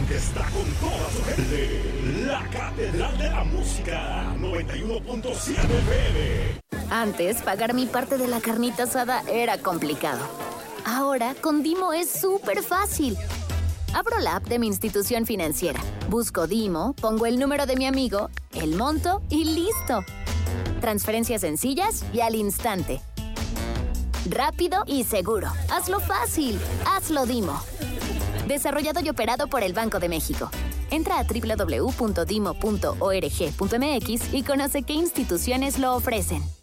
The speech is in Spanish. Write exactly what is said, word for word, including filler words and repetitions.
que está con toda su gente. La Catedral de la Música, noventa y uno punto siete F M. Antes, pagar mi parte de la carnita asada era complicado. Ahora, con Dimo es súper fácil. Abro la app de mi institución financiera, busco Dimo, pongo el número de mi amigo, el monto y listo. Transferencias sencillas y al instante. Rápido y seguro. Hazlo fácil. Hazlo Dimo. Desarrollado y operado por el Banco de México. Entra a doble u doble u doble u punto dimo punto org punto m x y conoce qué instituciones lo ofrecen.